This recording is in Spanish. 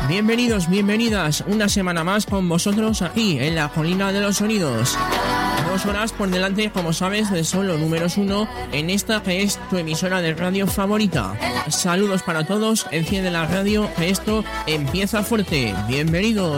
Bienvenidos, bienvenidas una semana más con vosotros aquí en la Colina de los Sonidos. 2 horas por delante, como sabes, de solo números 1 en esta que es tu emisora de radio favorita. Saludos para todos, enciende la radio, que esto empieza fuerte. Bienvenidos.